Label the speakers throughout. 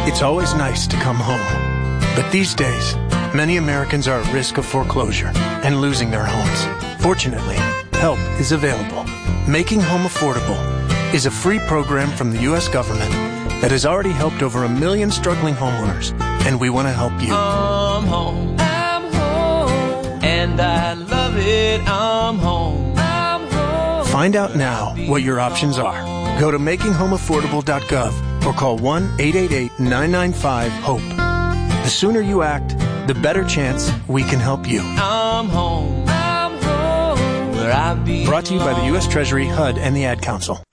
Speaker 1: It's always nice to come home. But these days, many Americans are at risk of foreclosure and losing their homes. Fortunately, help is available. Making Home Affordable is a free program from the U.S. government that has already helped over 1 million struggling homeowners, and we want to help you.
Speaker 2: I'm home, and I love it, I'm home.
Speaker 1: Find out now what your options are. Go to makinghomeaffordable.gov or call 1-888-995-HOPE. The sooner you act, the better chance we can help you.
Speaker 2: I'm home, where I belong.
Speaker 1: Brought to you by the U.S. Treasury, HUD, and the Ad Council.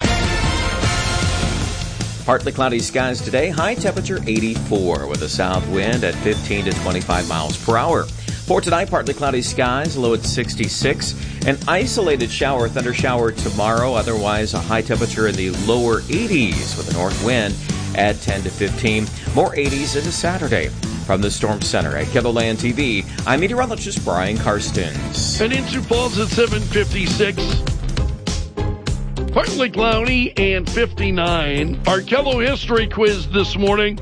Speaker 3: Partly cloudy skies today, high temperature 84 with a south wind at 15 to 25 miles per hour. For tonight, partly cloudy skies, low at 66. An isolated shower, thunder shower tomorrow. Otherwise, a high temperature in the lower 80s with a north wind at 10 to 15. More 80s into Saturday. From the Storm Center at KELOLAND TV, I'm meteorologist Brian Karstens.
Speaker 4: And in Sioux Falls at 7:56. Partly cloudy and 59. Our Kello History Quiz this morning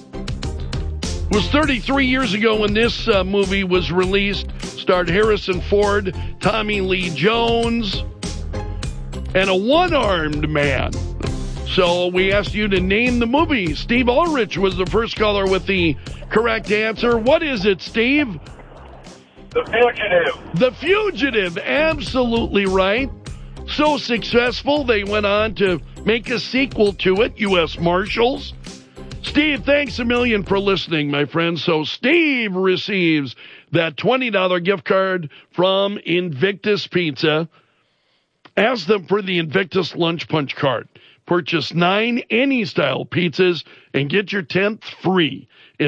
Speaker 4: was 33 years ago when this movie was released. Starred Harrison Ford, Tommy Lee Jones, and a one-armed man. So we asked you to name the movie. Steve Ulrich was the first caller with the correct answer. What is it, Steve?
Speaker 5: The Fugitive.
Speaker 4: The Fugitive, absolutely right. So successful, they went on to make a sequel to it, U.S. Marshals. Steve, thanks a million for listening, my friend. So Steve receives that $20 gift card from Invictus Pizza. Ask them for the Invictus Lunch Punch card. Purchase 9 any-style pizzas and get your 10th free.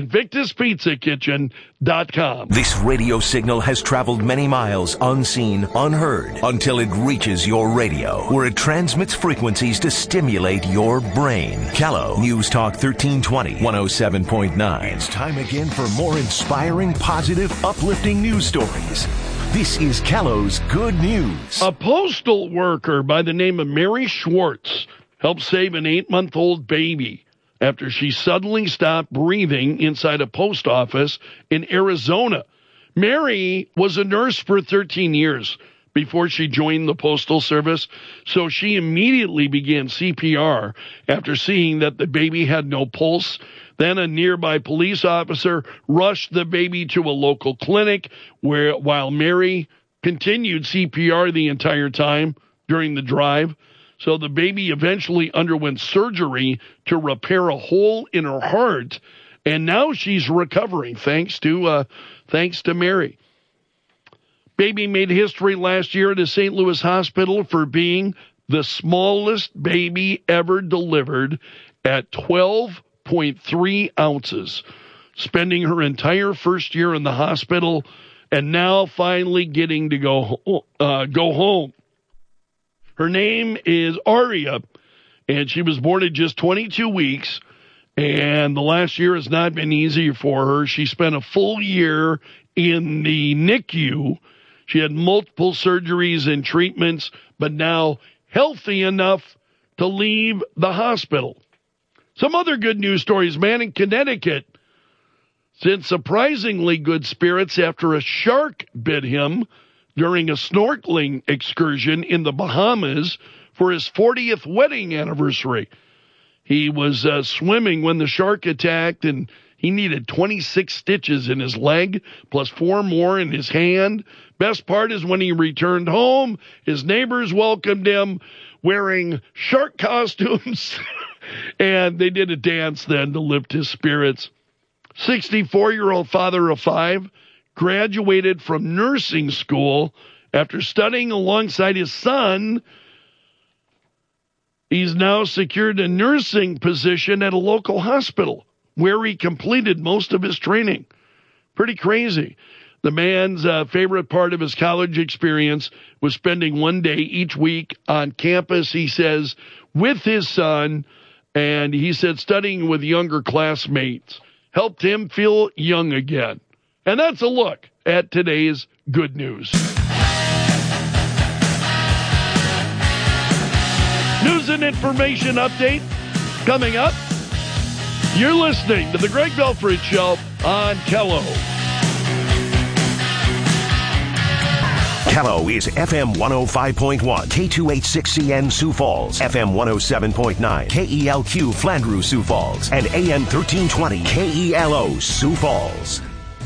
Speaker 4: InvictusPizzaKitchen.com.
Speaker 6: This radio signal has traveled many miles unseen, unheard, until it reaches your radio, where it transmits frequencies to stimulate your brain. Kello News Talk 1320, 107.9. It's time again for more inspiring, positive, uplifting news stories. This is Kello's Good News.
Speaker 4: A postal worker by the name of Mary Schwartz helped save an 8-month-old baby after she suddenly stopped breathing inside a post office in Arizona. Mary was a nurse for 13 years before she joined the Postal Service, so she immediately began CPR after seeing that the baby had no pulse. Then a nearby police officer rushed the baby to a local clinic while Mary continued CPR the entire time during the drive. So the baby eventually underwent surgery to repair a hole in her heart, and now she's recovering thanks to Mary. Baby made history last year at a St. Louis hospital for being the smallest baby ever delivered at 12.3 ounces, spending her entire first year in the hospital and now finally getting to go home. Her name is Aria, and she was born at just 22 weeks, and the last year has not been easy for her. She spent a full year in the NICU. She had multiple surgeries and treatments, but now healthy enough to leave the hospital. Some other good news stories. Man in Connecticut, in surprisingly good spirits after a shark bit him during a snorkeling excursion in the Bahamas for his 40th wedding anniversary. He was swimming when the shark attacked, and he needed 26 stitches in his leg, plus 4 more in his hand. Best part is when he returned home, his neighbors welcomed him wearing shark costumes, and they did a dance then to lift his spirits. 64-year-old father of 5 graduated from nursing school after studying alongside his son. He's now secured a nursing position at a local hospital where he completed most of his training. Pretty crazy. The man's favorite part of his college experience was spending one day each week on campus, he says, with his son. And he said studying with younger classmates helped him feel young again. And that's a look at today's good news. News and information update coming up. You're listening to the Greg Belfrage Show on Kello.
Speaker 6: Kello is FM 105.1, K286CN Sioux Falls, FM 107.9, KELQ Flandreau Sioux Falls, and AM 1320 KELO Sioux Falls.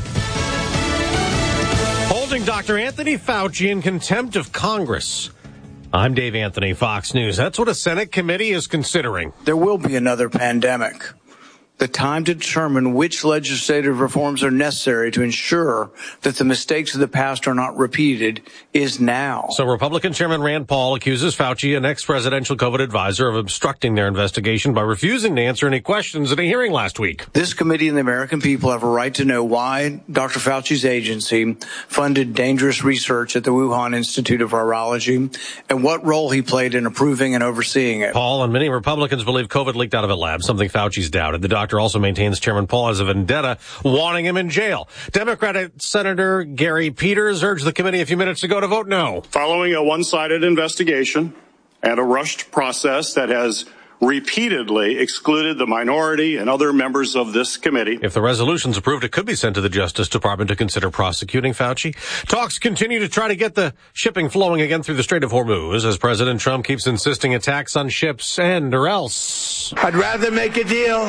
Speaker 7: Holding Dr. Anthony Fauci in contempt of Congress. I'm Dave Anthony, Fox News. That's what a Senate committee is considering.
Speaker 8: There will be another pandemic. The time to determine which legislative reforms are necessary to ensure that the mistakes of the past are not repeated is now.
Speaker 7: So Republican Chairman Rand Paul accuses Fauci, an ex-presidential COVID advisor, of obstructing their investigation by refusing to answer any questions at a hearing last week.
Speaker 8: This committee and the American people have a right to know why Dr. Fauci's agency funded dangerous research at the Wuhan Institute of Virology and what role he played in approving and overseeing it.
Speaker 7: Paul and many Republicans believe COVID leaked out of a lab, something Fauci's doubted. The doctor also maintains Chairman Paul has a vendetta, wanting him in jail. Democratic Senator Gary Peters urged the committee a few minutes ago to vote no.
Speaker 5: Following a one-sided investigation and a rushed process that has repeatedly excluded the minority and other members of this committee.
Speaker 7: If the resolution's approved, it could be sent to the Justice Department to consider prosecuting Fauci. Talks continue to try to get the shipping flowing again through the Strait of Hormuz as President Trump keeps insisting attacks on ships end or else.
Speaker 9: I'd rather make a deal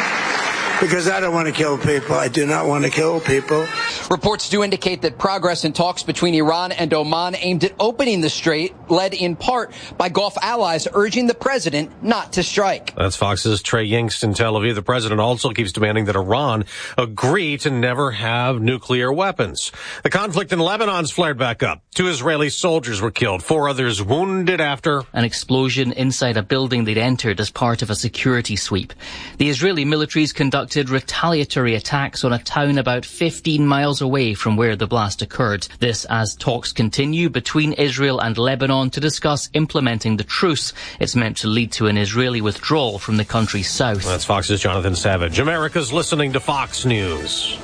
Speaker 9: because I don't want to kill people. I do not want to kill people.
Speaker 10: Reports do indicate that progress in talks between Iran and Oman aimed at opening the strait, led in part by Gulf allies urging the president not to strike.
Speaker 7: That's Fox's Trey Yingst in Tel Aviv. The president also keeps demanding that Iran agree to never have nuclear weapons. The conflict in Lebanon's flared back up. 2 Israeli soldiers were killed, 4 others wounded after
Speaker 11: an explosion inside a building they'd entered as part of a security sweep. The Israeli military's conducted retaliatory attacks on a town about 15 miles away from where the blast occurred. This as talks continue between Israel and Lebanon to discuss implementing the truce. It's meant to lead to an Israeli withdrawal from the country's south.
Speaker 7: That's Fox's Jonathan Savage. America's listening to Fox News.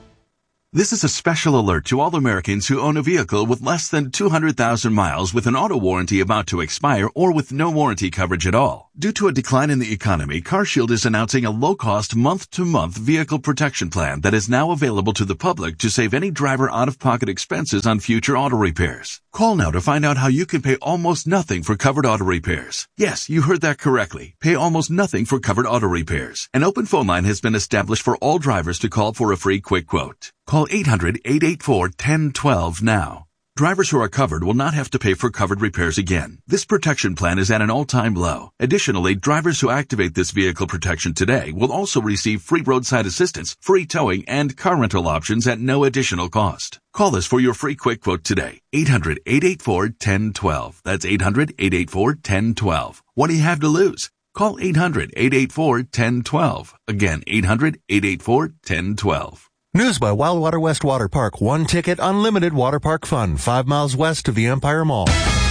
Speaker 12: This is a special alert to all Americans who own a vehicle with less than 200,000 miles with an auto warranty about to expire or with no warranty coverage at all. Due to a decline in the economy, CarShield is announcing a low-cost month-to-month vehicle protection plan that is now available to the public to save any driver out-of-pocket expenses on future auto repairs. Call now to find out how you can pay almost nothing for covered auto repairs. Yes, you heard that correctly. Pay almost nothing for covered auto repairs. An open phone line has been established for all drivers to call for a free quick quote. Call 800-884-1012 now. Drivers who are covered will not have to pay for covered repairs again. This protection plan is at an all-time low. Additionally, drivers who activate this vehicle protection today will also receive free roadside assistance, free towing, and car rental options at no additional cost. Call us for your free quick quote today. 800-884-1012. That's 800-884-1012. What do you have to lose? Call 800-884-1012. Again, 800-884-1012.
Speaker 13: News by Wildwater West Water Park. One ticket, unlimited water park fun. 5 miles west of the Empire Mall.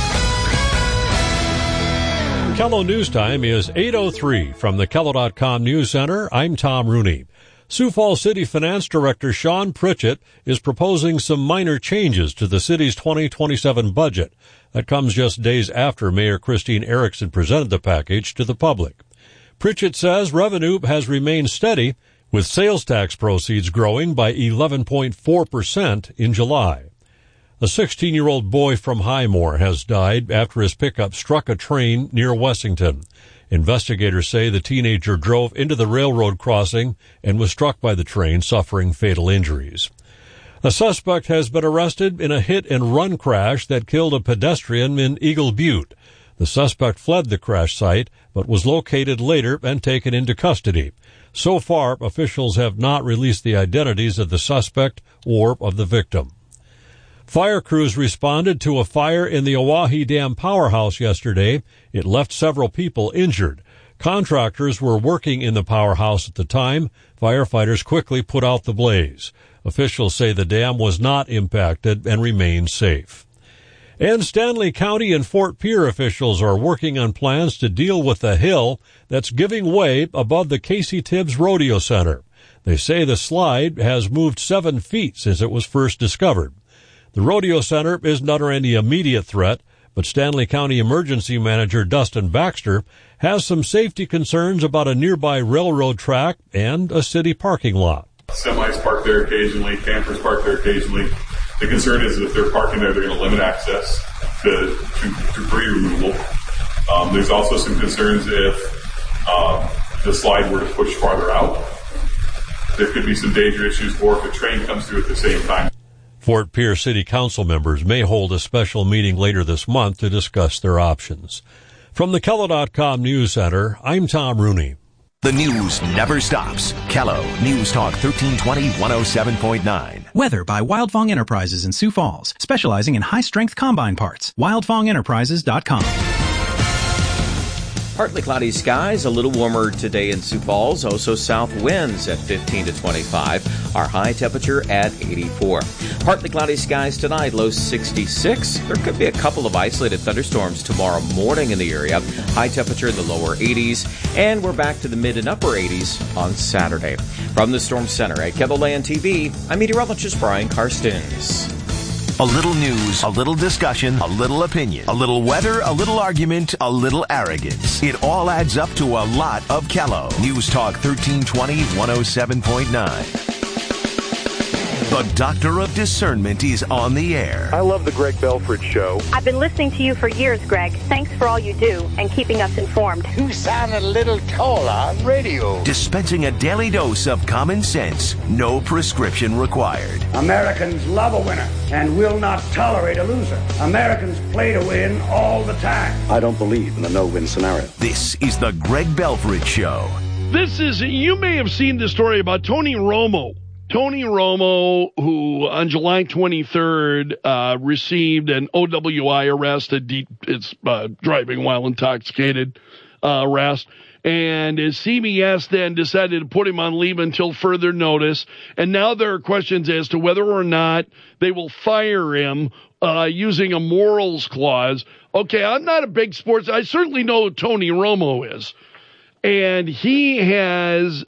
Speaker 14: Kello News Time is 8:03 from the Kello.com News Center. I'm Tom Rooney. Sioux Falls City Finance Director Sean Pritchett is proposing some minor changes to the city's 2027 budget. That comes just days after Mayor Christine Erickson presented the package to the public. Pritchett says revenue has remained steady, with sales tax proceeds growing by 11.4% in July. A 16-year-old boy from Highmore has died after his pickup struck a train near Wessington. Investigators say the teenager drove into the railroad crossing and was struck by the train, suffering fatal injuries. A suspect has been arrested in a hit-and-run crash that killed a pedestrian in Eagle Butte. The suspect fled the crash site, but was located later and taken into custody. So far, officials have not released the identities of the suspect or of the victim. Fire crews responded to a fire in the Oahe Dam powerhouse yesterday. It left several people injured. Contractors were working in the powerhouse at the time. Firefighters quickly put out the blaze. Officials say the dam was not impacted and remains safe. And Stanley County and Fort Pierre officials are working on plans to deal with the hill that's giving way above the Casey Tibbs Rodeo Center. They say the slide has moved 7 feet since it was first discovered. The Rodeo Center isn't under any immediate threat, But Stanley County Emergency Manager Dustin Baxter has some safety concerns about a nearby railroad track and a city parking lot.
Speaker 15: Semis park there occasionally, campers park there occasionally. The concern is that if they're parking there, they're going to limit access to debris removal. There's also some concerns if the slide were to push farther out. There could be some danger issues, or if a train comes through at the same time.
Speaker 14: Fort Pierce City Council members may hold a special meeting later this month to discuss their options. From the Kello.com News Center, I'm Tom Rooney.
Speaker 6: The news never stops. Kello News Talk 1320 107.9.
Speaker 16: Weather by Wildfong Enterprises in Sioux Falls, specializing in high-strength combine parts. WildfongEnterprises.com.
Speaker 3: Partly cloudy skies, a little warmer today in Sioux Falls. Also south winds at 15 to 25. Our high temperature at 84. Partly cloudy skies tonight, low 66. There could be a couple of isolated thunderstorms tomorrow morning in the area. High temperature in the lower 80s. And we're back to the mid and upper 80s on Saturday. From the Storm Center at KELOLAND TV, I'm meteorologist Brian Karstens.
Speaker 6: A little news, a little discussion, a little opinion, a little weather, a little argument, a little arrogance. It all adds up to a lot of Kello. News Talk 1320 107.9. The Doctor of Discernment is on the air.
Speaker 17: I love the Greg Belford Show.
Speaker 18: I've been listening to you for years, Greg. Thanks for all you do and keeping us informed.
Speaker 17: You sound a little tall on radio.
Speaker 6: Dispensing a daily dose of common sense. No prescription required.
Speaker 19: Americans love a winner and will not tolerate a loser. Americans play to win all the time.
Speaker 17: I don't believe in the no-win scenario.
Speaker 6: This is the Greg Belford Show.
Speaker 4: You may have seen the story about Tony Romo. Tony Romo, who on July 23rd received an OWI arrest, it's driving while intoxicated arrest, and his CBS then decided to put him on leave until further notice, and now there are questions as to whether or not they will fire him using a morals clause. Okay, I'm not a big sports. I certainly know who Tony Romo is, and he has,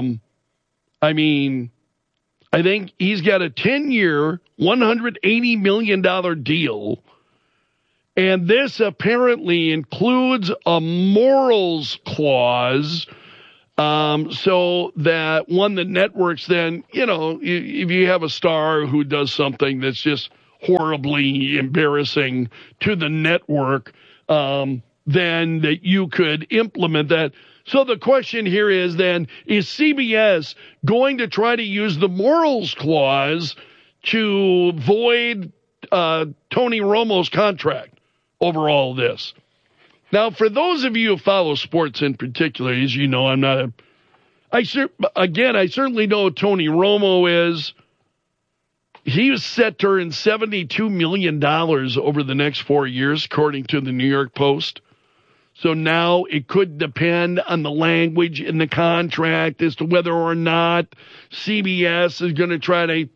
Speaker 4: I think he's got a 10-year, $180 million deal, and this apparently includes a morals clause, so that the networks then, if you have a star who does something that's just horribly embarrassing to the network, then that you could implement that. So the question here is then, is CBS going to try to use the morals clause to void Tony Romo's contract over all this? Now, for those of you who follow sports in particular, as you know, I certainly know who Tony Romo is. He was set to earn $72 million over the next 4 years, according to the New York Post. So now it could depend on the language in the contract as to whether or not CBS is going to try to.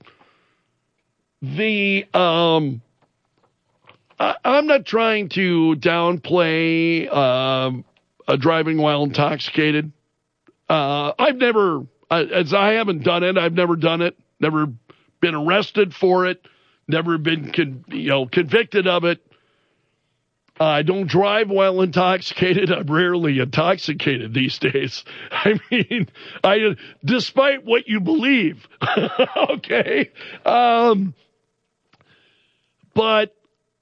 Speaker 4: I'm not trying to downplay driving while intoxicated. I haven't done it. I've never done it. Never been arrested for it. Never been convicted of it. I don't drive while intoxicated. I'm rarely intoxicated these days. Despite what you believe. Okay. But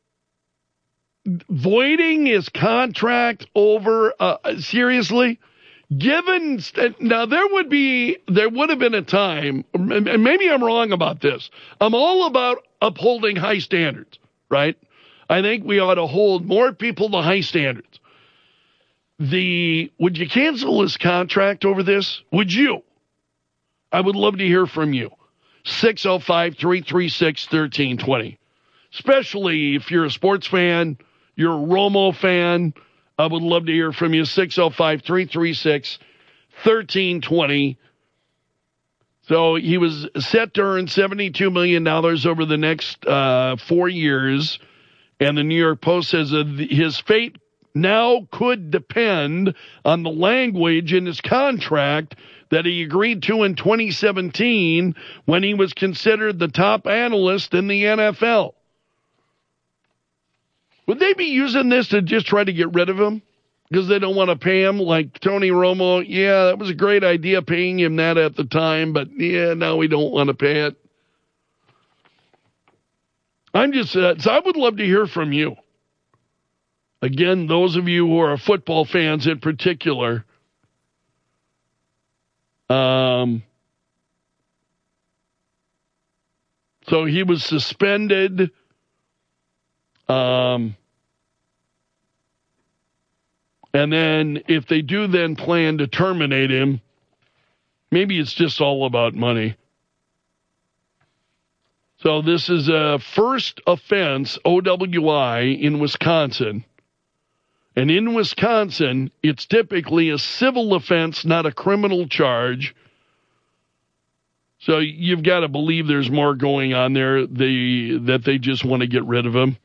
Speaker 4: voiding his contract over, seriously, now there would have been a time, and maybe I'm wrong about this. I'm all about upholding high standards, right? I think we ought to hold more people to high standards. Would you cancel his contract over this? Would you? I would love to hear from you. 605-336-1320. Especially if you're a sports fan, you're a Romo fan, I would love to hear from you. 605-336-1320. So he was set to earn $72 million over the next 4 years. And the New York Post says his fate now could depend on the language in his contract that he agreed to in 2017 when he was considered the top analyst in the NFL. Would they be using this to just try to get rid of him? Because they don't want to pay him like Tony Romo. Yeah, that was a great idea paying him that at the time, but yeah, now we don't want to pay it. I'm just, so I would love to hear from you. Again, those of you who are football fans in particular. So he was suspended. And then if they do then plan to terminate him, maybe it's just all about money. So this is a first offense, OWI, in Wisconsin. And in Wisconsin, it's typically a civil offense, not a criminal charge. So you've got to believe there's more going on there, that they just want to get rid of him.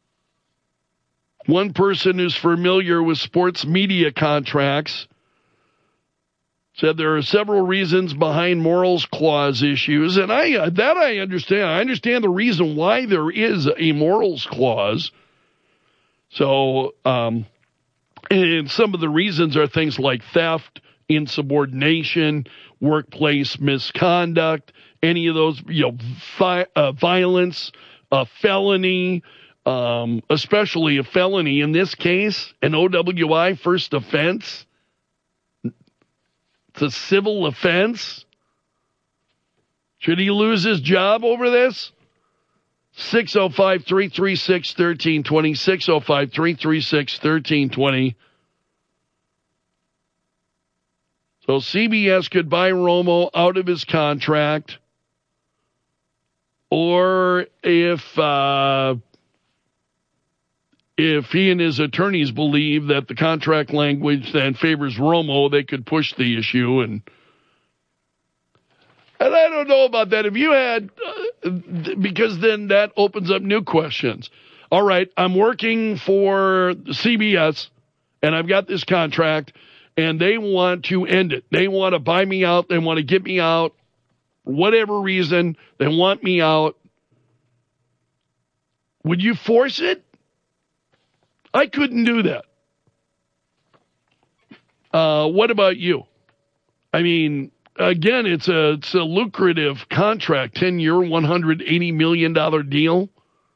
Speaker 4: One person who's familiar with sports media contracts said there are several reasons behind morals clause issues, and I understand. I understand the reason why there is a morals clause. So, and some of the reasons are things like theft, insubordination, workplace misconduct, any of those, violence, felony. Especially a felony. In this case, an OWI first offense. It's a civil offense. Should he lose his job over this? 605-336-1320. 605-336-1320. So CBS could buy Romo out of his contract. Or if he and his attorneys believe that the contract language then favors Romo, they could push the issue. And I don't know about that. If you had, because then that opens up new questions. All right, I'm working for CBS, and I've got this contract, and they want to end it. They want to buy me out. They want to get me out. Whatever reason, they want me out. Would you force it? I couldn't do that. What about you? I mean, again, it's a lucrative contract, 10-year, $180 million deal.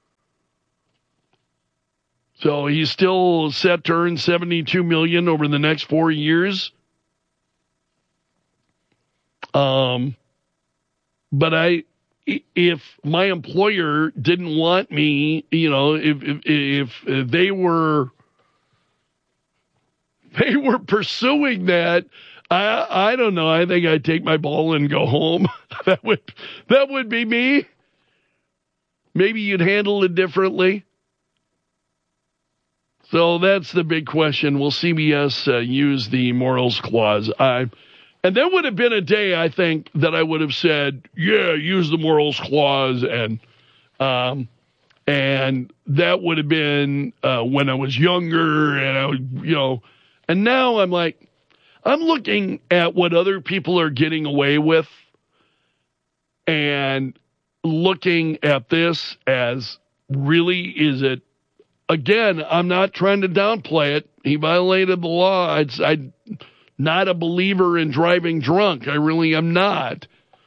Speaker 4: So he's still set to earn $72 million over the next 4 years. But if my employer didn't want me, if they were pursuing that, I don't know. I think I'd take my ball and go home. That would be me. Maybe you'd handle it differently. So that's the big question. Will CBS use the morals clause? And there would have been a day, I think, that I would have said, yeah, use the morals clause. And that would have been when I was younger. And I would, and now I'm like, I'm looking at what other people are getting away with and looking at this as really, is it, again, I'm not trying to downplay it. He violated the law. I'm not a believer in driving drunk. I really am not.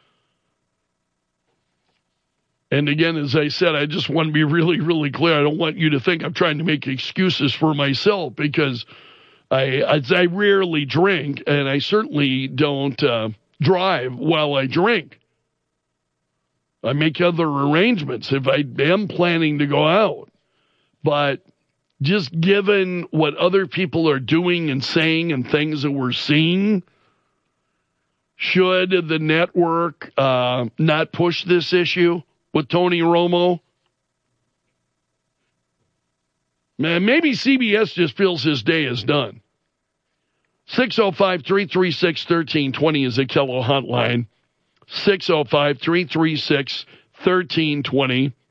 Speaker 4: And again, as I said, I just want to be really, really clear. I don't want you to think I'm trying to make excuses for myself, because I rarely drink, and I certainly don't drive while I drink. I make other arrangements if I am planning to go out. But just given what other people are doing and saying and things that we're seeing, should the network not push this issue with Tony Romo? Man, maybe CBS just feels his day is done. 605-336-1320 is the Kello hotline. 605-336-1320.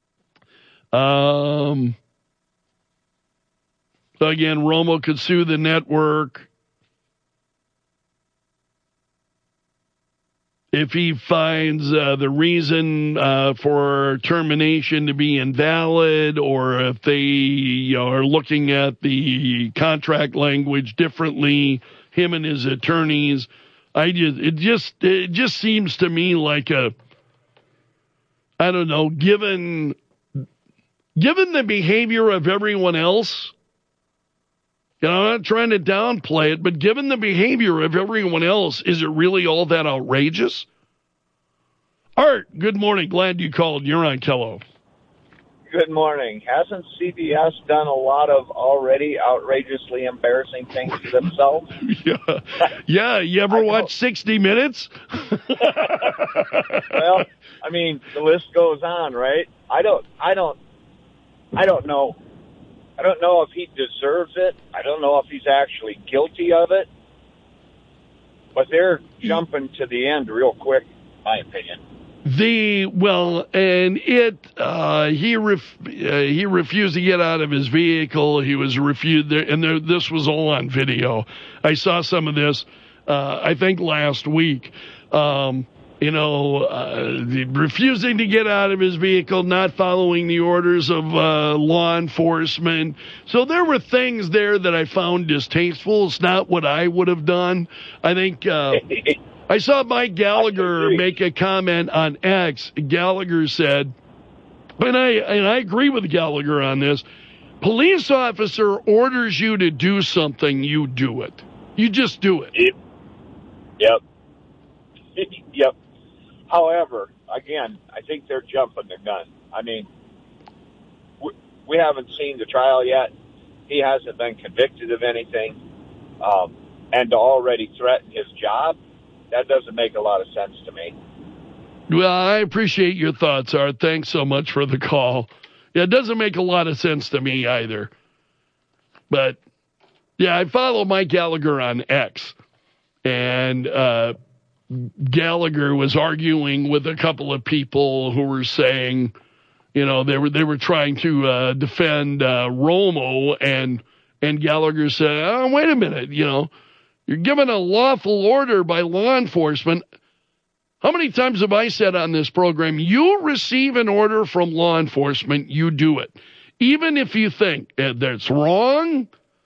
Speaker 4: Again, Romo could sue the network. if he finds the reason for termination to be invalid, or if they are looking at the contract language differently, him and his attorneys. It just seems to me like I don't know, given the behavior of everyone else. I'm not trying to downplay it, but given the behavior of everyone else, is it really all that outrageous? Art, good morning. Glad you called. You're on Kello.
Speaker 20: Good morning. Hasn't CBS done a lot of already outrageously embarrassing things to themselves?
Speaker 4: Yeah. You ever watch 60 Minutes?
Speaker 20: Well, I mean, the list goes on, right? I don't know. I don't know if he deserves it. I don't know if he's actually guilty of it. But they're jumping to the end real quick, in my opinion.
Speaker 4: He refused to get out of his vehicle. He was refused there, and this was all on video. I saw some of this, I think last week. Refusing to get out of his vehicle, not following the orders of law enforcement. So there were things there that I found distasteful. It's not what I would have done. I think I saw Mike Gallagher make a comment on X. Gallagher said, and I agree with Gallagher on this, police officer orders you to do something, you do it. You just do it.
Speaker 20: Yep. Yep. However, again, I think they're jumping the gun. I mean, we haven't seen the trial yet. He hasn't been convicted of anything. And to already threaten his job, that doesn't make a lot of sense to me.
Speaker 4: Well, I appreciate your thoughts, Art. Thanks so much for the call. Yeah, it doesn't make a lot of sense to me either. But, yeah, I follow Mike Gallagher on X. And Gallagher was arguing with a couple of people who were saying, they were trying to defend Romo, and Gallagher said, "Oh, wait a minute, you're given a lawful order by law enforcement." How many times have I said on this program, you receive an order from law enforcement, you do it. Even if you think that's wrong,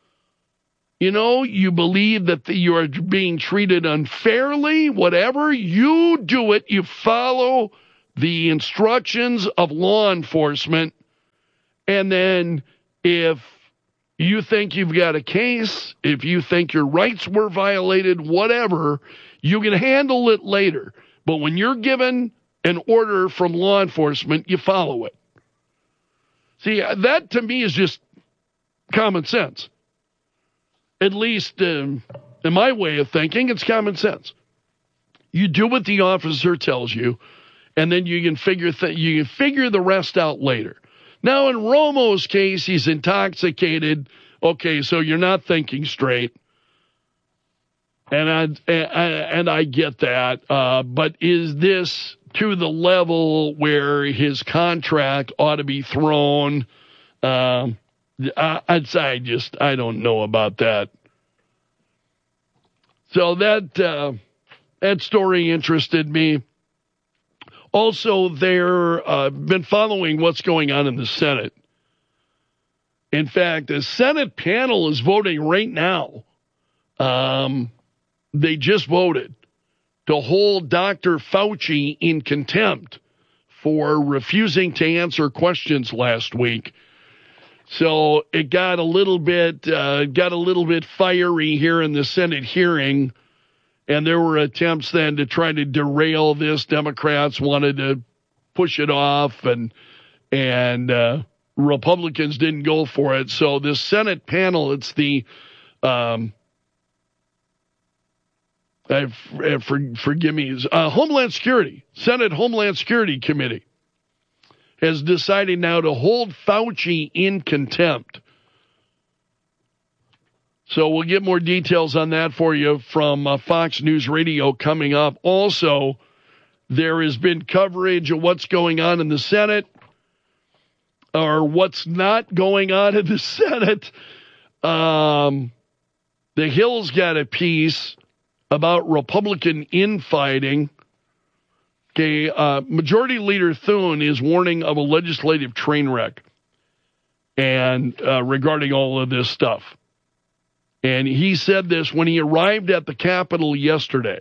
Speaker 4: you believe that you are being treated unfairly, whatever, you do it. You follow the instructions of law enforcement. And then if you think you've got a case, if you think your rights were violated, whatever, you can handle it later. But when you're given an order from law enforcement, you follow it. See, that to me is just common sense. At least in my way of thinking, it's common sense. You do what the officer tells you, and then you can figure the rest out later. Now, in Romo's case, he's intoxicated. Okay, so you're not thinking straight, and I get that. But is this to the level where his contract ought to be thrown? I'd say I don't know about that. So that story interested me. Also, been following what's going on in the Senate. In fact, the Senate panel is voting right now. They just voted to hold Dr. Fauci in contempt for refusing to answer questions last week. So it got a little bit fiery here in the Senate hearing, and there were attempts then to try to derail this. Democrats wanted to push it off, and Republicans didn't go for it. So this Senate panel, it's the forgive me, Homeland Security, Senate Homeland Security Committee, has decided now to hold Fauci in contempt. So we'll get more details on that for you from Fox News Radio coming up. Also, there has been coverage of what's going on in the Senate, or what's not going on in the Senate. The Hill's got a piece about Republican infighting. Okay, Majority Leader Thune is warning of a legislative train wreck and regarding all of this stuff. And he said this when he arrived at the Capitol yesterday,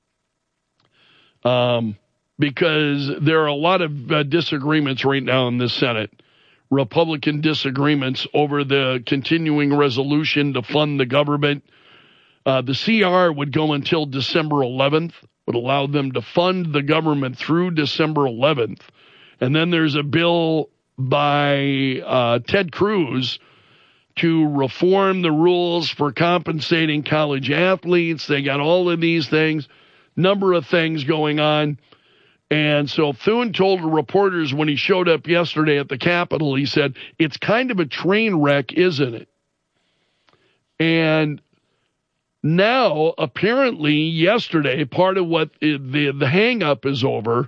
Speaker 4: because there are a lot of disagreements right now in the Senate, Republican disagreements over the continuing resolution to fund the government. The CR would go until December 11th. Would allow them to fund the government through December 11th. And then there's a bill by Ted Cruz to reform the rules for compensating college athletes. They got all of these things, number of things going on. And so Thune told reporters when he showed up yesterday at the Capitol, he said, it's kind of a train wreck, isn't it? And now, apparently, yesterday, part of what the hang-up is over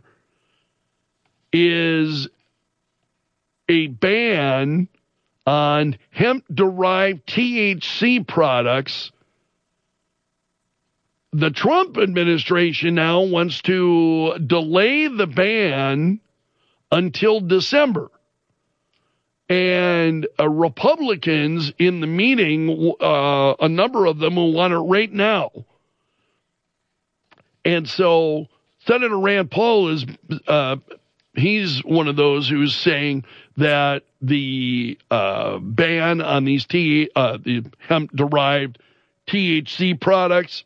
Speaker 4: is a ban on hemp-derived THC products. The Trump administration now wants to delay the ban until December. And Republicans in the meeting, a number of them will want it right now. And so Senator Rand Paul is, he's one of those who's saying that the ban on these the hemp-derived THC products,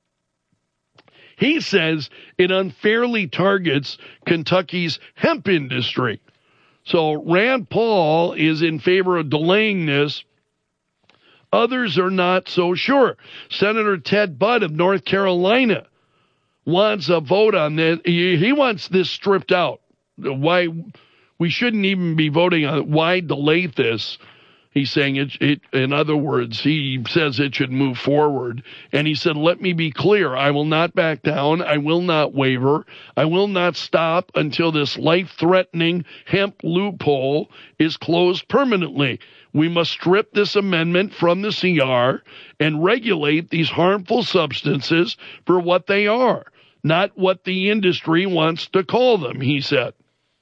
Speaker 4: he says it unfairly targets Kentucky's hemp industry. So Rand Paul is in favor of delaying this. Others are not so sure. Senator Ted Budd of North Carolina wants a vote on this. He wants this stripped out. Why we shouldn't even be voting on it. Why delay this? He's saying it. In other words, he says it should move forward. And he said, let me be clear. I will not back down. I will not waver. I will not stop until this life-threatening hemp loophole is closed permanently. We must strip this amendment from the CR and regulate these harmful substances for what they are, not what the industry wants to call them, he said.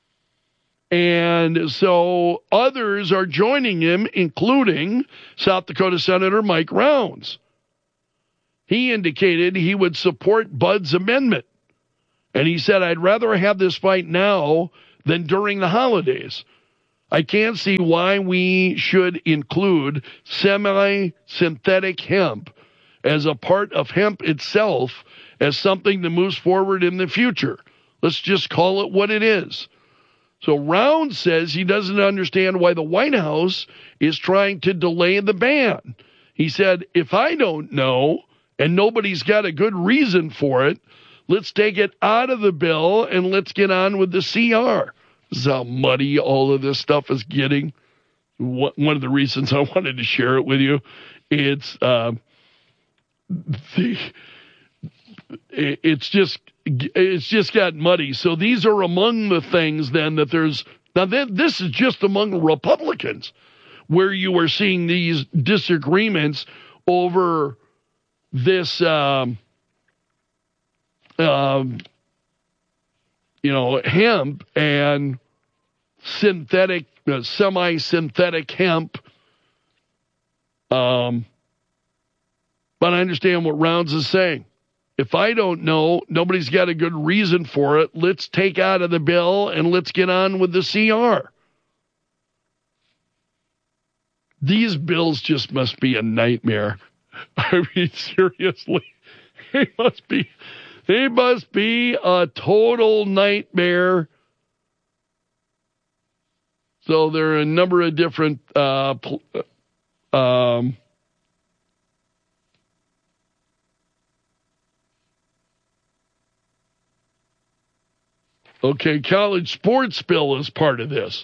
Speaker 4: And so others are joining him, including South Dakota Senator Mike Rounds. He indicated he would support Budd's amendment. And he said, I'd rather have this fight now than during the holidays. I can't see why we should include semi-synthetic hemp as a part of hemp itself as something that moves forward in the future. Let's just call it what it is. So Rounds says he doesn't understand why the White House is trying to delay the ban. He said, if I don't know and nobody's got a good reason for it, let's take it out of the bill and let's get on with the CR. This is how muddy all of this stuff is getting. One of the reasons I wanted to share it with you, it's just got muddy. So these are among the things then that there's now. This is just among Republicans where you are seeing these disagreements over this, hemp and synthetic, semi-synthetic hemp. But I understand what Rounds is saying. If I don't know, nobody's got a good reason for it, let's take out of the bill and let's get on with the CR. These bills just must be a nightmare. I mean, seriously, they must be a total nightmare. So there are a number of different college sports bill is part of this.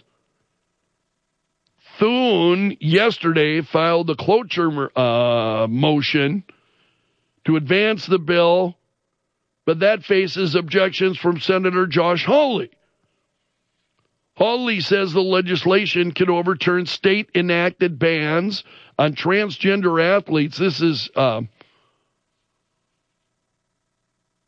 Speaker 4: Thune yesterday filed a cloture motion to advance the bill, but that faces objections from Senator Josh Hawley. Hawley says the legislation could overturn state-enacted bans on transgender athletes. This is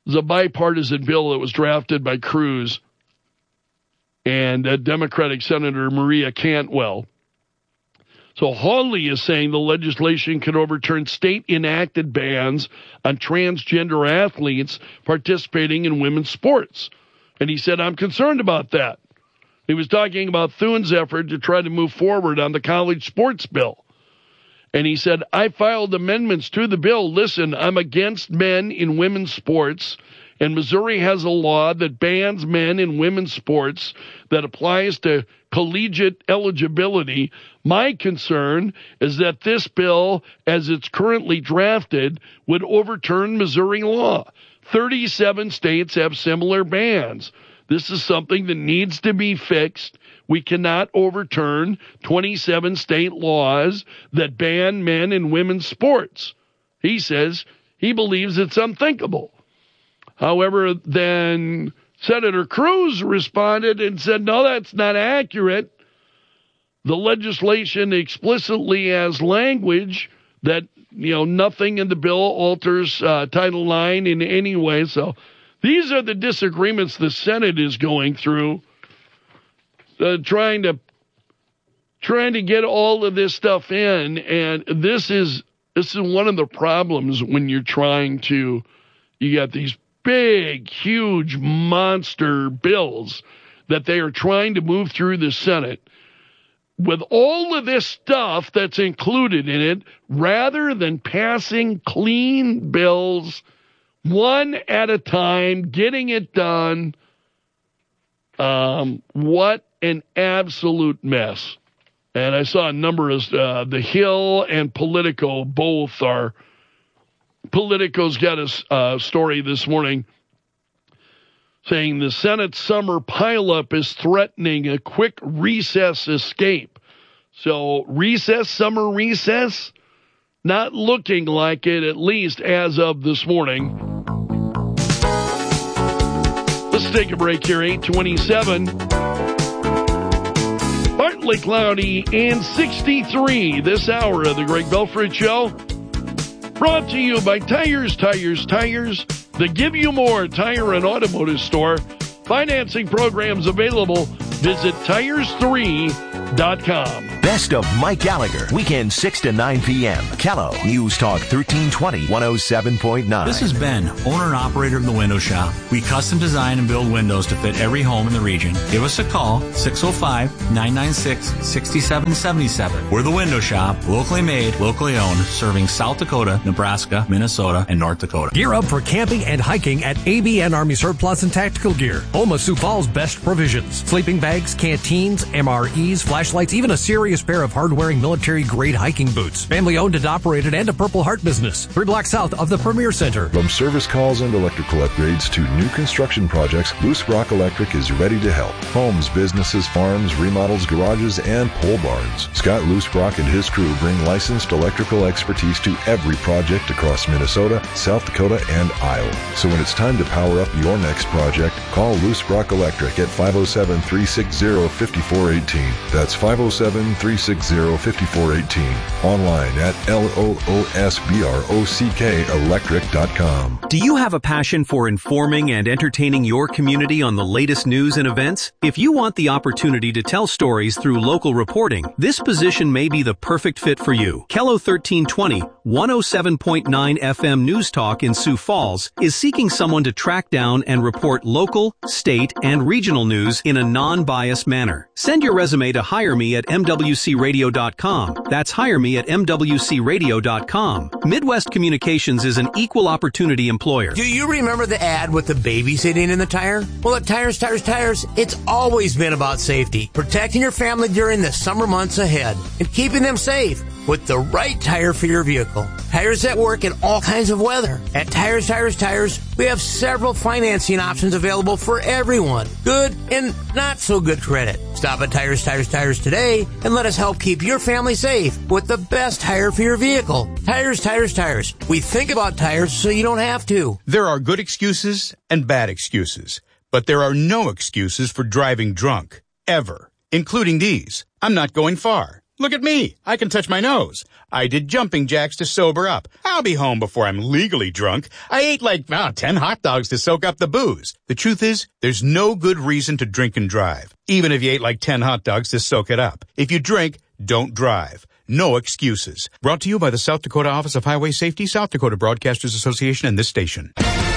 Speaker 4: It was a bipartisan bill that was drafted by Cruz and Democratic Senator Maria Cantwell. So Hawley is saying the legislation could overturn state-enacted bans on transgender athletes participating in women's sports. And he said, I'm concerned about that. He was talking about Thune's effort to try to move forward on the college sports bill. And he said, I filed amendments to the bill. Listen, I'm against men in women's sports, and Missouri has a law that bans men in women's sports that applies to collegiate eligibility. My concern is that this bill, as it's currently drafted, would overturn Missouri law. 37 states have similar bans. This is something that needs to be fixed. We cannot overturn 27 state laws that ban men in women's sports. He says he believes it's unthinkable. However, then Senator Cruz responded and said, no, that's not accurate. The legislation explicitly has language that, nothing in the bill alters Title IX in any way. So these are the disagreements the Senate is going through, trying to get all of this stuff in. And this is one of the problems when you're you got these big, huge monster bills that they are trying to move through the Senate. With all of this stuff that's included in it, rather than passing clean bills one at a time, getting it done, what an absolute mess. And I saw a number of The Hill and Politico both are. Politico's got a story this morning saying the Senate summer pileup is threatening a quick recess escape. So summer recess, not looking like it, at least as of this morning. Let's take a break here, 8:27. Partly cloudy and 63 this hour of the Greg Belford Show. Brought to you by Tires, the Give You More tire and automotive store. Financing programs available. Visit tires3.com.
Speaker 6: Best of Mike Gallagher, weekend 6 to 9 p.m. Kello, News Talk 1320, 107.9.
Speaker 21: This is Ben, owner and operator of The Window Shop. We custom design and build windows to fit every home in the region. Give us a call, 605-996-6777. We're The Window Shop, locally made, locally owned, serving South Dakota, Nebraska, Minnesota, and North Dakota.
Speaker 22: Gear up for camping and hiking at ABN Army Surplus and Tactical Gear. Home of Sioux Falls' best provisions. Sleeping bags, canteens, MREs, flashlights, even a serious pair of hard-wearing military-grade hiking boots. Family-owned and operated and a Purple Heart business. 3 blocks south of the Premier Center.
Speaker 23: From service calls and electrical upgrades to new construction projects, Loose Rock Electric is ready to help. Homes, businesses, farms, remodels, garages, and pole barns. Scott Loose Rock and his crew bring licensed electrical expertise to every project across Minnesota, South Dakota, and Iowa. So when it's time to power up your next project, call Loose Rock Electric at 507-360-5418. That's 507-360-5418. Online at LOOSBROCKelectric.com.
Speaker 24: Do you have a passion for informing and entertaining your community on the latest news and events? If you want the opportunity to tell stories through local reporting, this position may be the perfect fit for you. Kello 1320, 107.9 FM News Talk in Sioux Falls is seeking someone to track down and report local, state, and regional news in a non-biased manner. Send your resume to hireme@mwcradio.com. That's hireme@mwcradio.com. Midwest Communications is an equal opportunity employer.
Speaker 25: Do you remember the ad with the baby sitting in the tire? Well, at Tires, it's always been about safety. Protecting your family during the summer months ahead and keeping them safe with the right tire for your vehicle. Tires that work in all kinds of weather. At Tires, we have several financing options available for everyone. Good and not so good credit. Stop at Tires today and let us help keep your family safe with the best tire for your vehicle. Tires. We think about tires so you don't have to.
Speaker 26: There are good excuses and bad excuses, but there are no excuses for driving drunk, ever, including these. I'm not going far. Look at me. I can touch my nose. I did jumping jacks to sober up. I'll be home before I'm legally drunk. I ate 10 hot dogs to soak up the booze. The truth is, there's no good reason to drink and drive, even if you ate 10 hot dogs to soak it up. If you drink, don't drive. No excuses. Brought to you by the South Dakota Office of Highway Safety, South Dakota Broadcasters Association, and this station.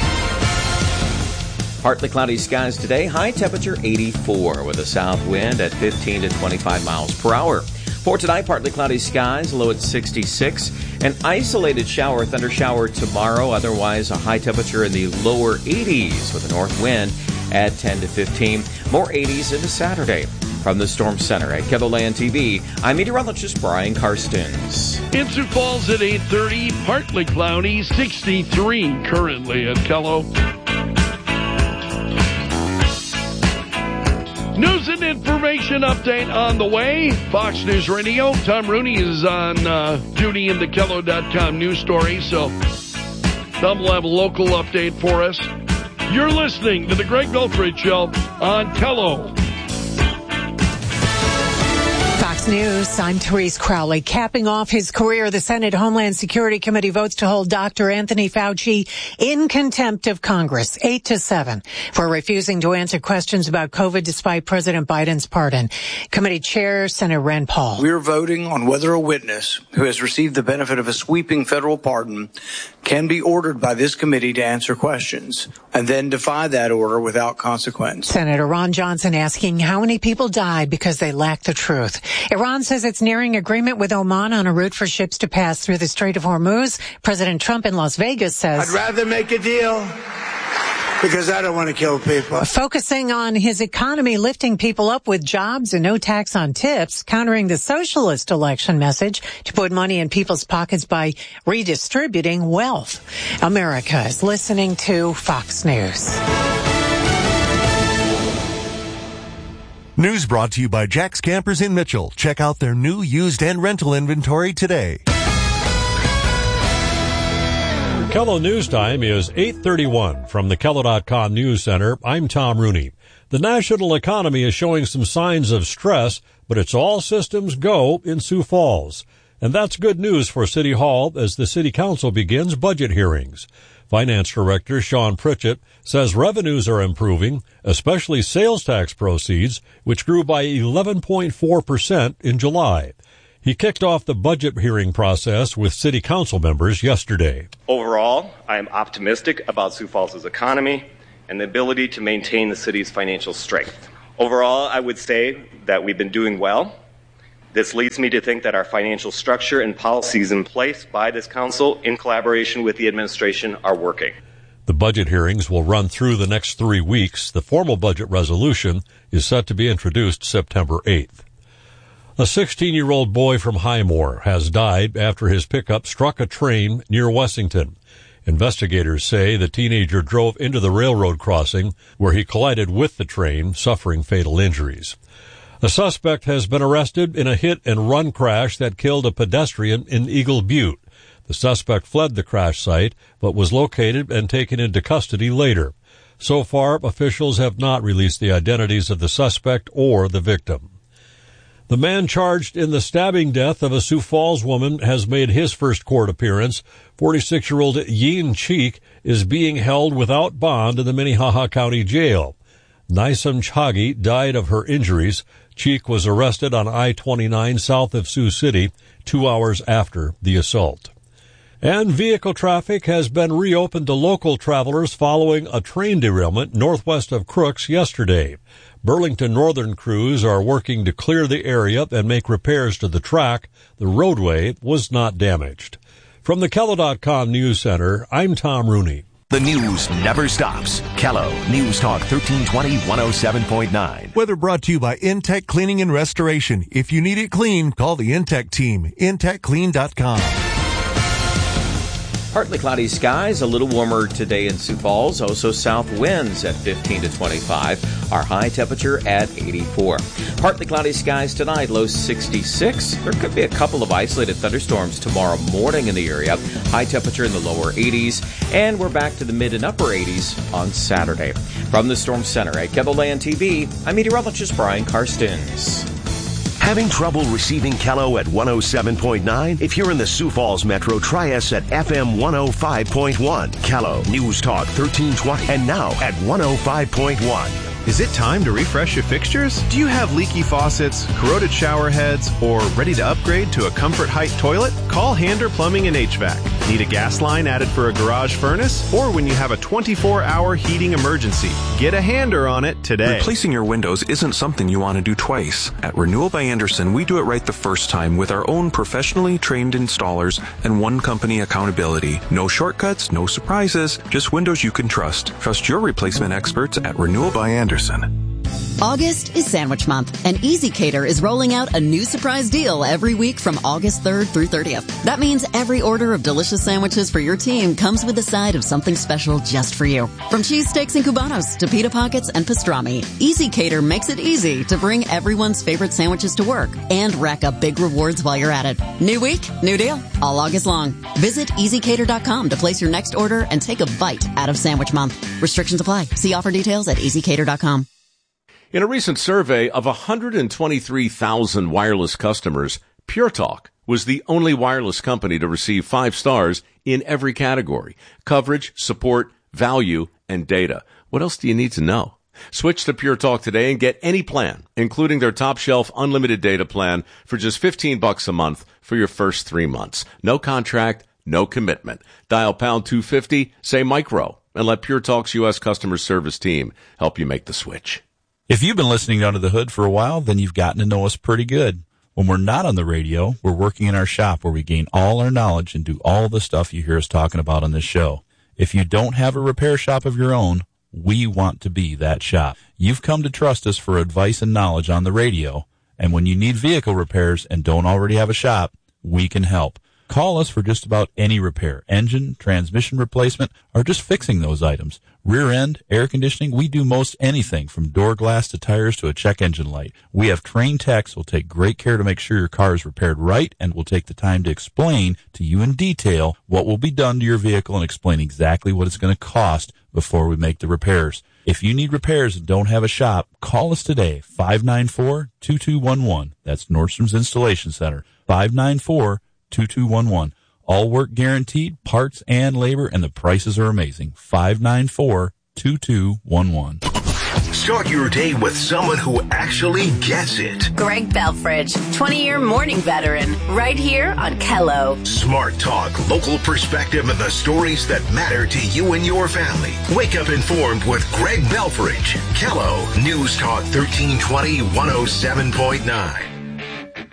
Speaker 3: Partly cloudy skies today. High temperature 84 with a south wind at 15 to 25 miles per hour. For tonight, partly cloudy skies, low at 66. An isolated shower, thunder shower tomorrow. Otherwise, a high temperature in the lower 80s with a north wind at 10 to 15. More 80s into Saturday. From the Storm Center at KELOLAND TV, I'm meteorologist Brian Karstens.
Speaker 4: In Sioux Falls at 8:30, partly cloudy, 63 currently at KELO. News and information update on the way. Fox News Radio. Tom Rooney is on duty in the KELO.com news story, so Tom will have a local update for us. You're listening to the Greg Belford Show on KELO.
Speaker 1: Fox News, I'm Therese Crowley. Capping off his career, the Senate Homeland Security Committee votes to hold Dr. Anthony Fauci in contempt of Congress, 8-7, for refusing to answer questions about COVID despite President Biden's pardon. Committee Chair, Senator Rand Paul.
Speaker 2: We're voting on whether a witness who has received the benefit of a sweeping federal pardon can be ordered by this committee to answer questions and then defy that order without consequence.
Speaker 1: Senator Ron Johnson asking how many people died because they lack the truth. Iran says it's nearing agreement with Oman on a route for ships to pass through the Strait of Hormuz. President Trump in Las Vegas says,
Speaker 5: I'd rather make a deal because I don't want to kill people.
Speaker 1: Focusing on his economy, lifting people up with jobs and no tax on tips, countering the socialist election message to put money in people's pockets by redistributing wealth. America is listening to Fox News.
Speaker 13: News brought to you by Jack's Campers in Mitchell. Check out their new used and rental inventory today.
Speaker 14: KELO News Time is 8:31 from the KELO.com News Center. I'm Tom Rooney. The national economy is showing some signs of stress, but it's all systems go in Sioux Falls. And that's good news for City Hall as the City Council begins budget hearings. Finance Director Sean Pritchett says revenues are improving, especially sales tax proceeds, which grew by 11.4% in July. He kicked off the budget hearing process with City Council members yesterday.
Speaker 8: Overall, I am optimistic about Sioux Falls' economy and the ability to maintain the city's financial strength. Overall, I would say that we've been doing well. This leads me to think that our financial structure and policies in place by this council in collaboration with the administration are working.
Speaker 14: The budget hearings will run through the next 3 weeks. The formal budget resolution is set to be introduced September 8th. A 16-year-old boy from Highmore has died after his pickup struck a train near Wessington. Investigators say the teenager drove into the railroad crossing where he collided with the train, suffering fatal injuries. A suspect has been arrested in a hit-and-run crash that killed a pedestrian in Eagle Butte. The suspect fled the crash site, but was located and taken into custody later. So far, officials have not released the identities of the suspect or the victim. The man charged in the stabbing death of a Sioux Falls woman has made his first court appearance. 46-year-old Yin Cheek is being held without bond in the Minnehaha County Jail. Nisam Chagi died of her injuries. Cheek was arrested on I-29 south of Sioux City 2 hours after the assault. And vehicle traffic has been reopened to local travelers following a train derailment northwest of Crooks yesterday. Burlington Northern crews are working to clear the area and make repairs to the track. The roadway was not damaged. From the KELO.com News Center, I'm Tom Rooney.
Speaker 6: The news never stops. KELO News Talk 1320 107.9.
Speaker 13: Weather brought to you by Intech Cleaning and Restoration. If you need it clean, call the Intech team. IntechClean.com.
Speaker 3: Partly cloudy skies, a little warmer today in Sioux Falls. Also south winds at 15 to 25. Our high temperature at 84. Partly cloudy skies tonight, low 66. There could be a couple of isolated thunderstorms tomorrow morning in the area. High temperature in the lower 80s. And we're back to the mid and upper 80s on Saturday. From the Storm Center at KELOLAND TV, I'm meteorologist Brian Karstens.
Speaker 6: Having trouble receiving Kello at 107.9? If you're in the Sioux Falls Metro, try us at FM 105.1. Kello News Talk 1320 and now at 105.1.
Speaker 7: Is it time to refresh your fixtures? Do you have leaky faucets, corroded shower heads, or ready to upgrade to a Comfort Height toilet? Call Hander Plumbing and HVAC. Need a gas line added for a garage furnace? Or when you have a 24-hour heating emergency? Get a Hander on it today.
Speaker 9: Replacing your windows isn't something you want to do twice. At Renewal by Andersen, we do it right the first time with our own professionally trained installers and one company accountability. No shortcuts, no surprises, just windows you can trust. Trust your replacement experts at Renewal by Andersen.
Speaker 10: August is Sandwich Month, and EasyCater is rolling out a new surprise deal every week from August 3rd through 30th. That means every order of delicious sandwiches for your team comes with a side of something special just for you. From cheesesteaks and cubanos to pita pockets and pastrami, EasyCater makes it easy to bring everyone's favorite sandwiches to work and rack up big rewards while you're at it. New week, new deal, all August long. Visit EasyCater.com to place your next order and take a bite out of Sandwich Month. Restrictions apply. See offer details at EasyCater.com.
Speaker 11: In a recent survey of 123,000 wireless customers, Pure Talk was the only wireless company to receive 5 stars in every category: coverage, support, value, and data. What else do you need to know? Switch to Pure Talk today and get any plan, including their top shelf unlimited data plan for just $15 a month for your first 3 months. No contract, no commitment. Dial pound 250, say micro, and let Pure Talk's U.S. customer service team help you make the switch.
Speaker 12: If you've been listening to Under the Hood for a while, then you've gotten to know us pretty good. When we're not on the radio, we're working in our shop where we gain all our knowledge and do all the stuff you hear us talking about on this show. If you don't have a repair shop of your own, we want to be that shop. You've come to trust us for advice and knowledge on the radio, and when you need vehicle repairs and don't already have a shop, we can help. Call us for just about any repair, engine, transmission replacement, or just fixing those items. Rear end, air conditioning, we do most anything from door glass to tires to a check engine light. We have trained techs who will take great care to make sure your car is repaired right and will take the time to explain to you in detail what will be done to your vehicle and explain exactly what it's going to cost before we make the repairs. If you need repairs and don't have a shop, call us today, 594-2211. That's Nordstrom's Installation Center, 594-2211. All work guaranteed, parts and labor, and the prices are amazing. 594-2211.
Speaker 6: Start your day with someone who actually gets it.
Speaker 15: Greg Belfridge, 20-year morning veteran, right here on Kello.
Speaker 6: Smart talk, local perspective, and the stories that matter to you and your family. Wake up informed with Greg Belfridge. Kello News Talk 1320 107.9.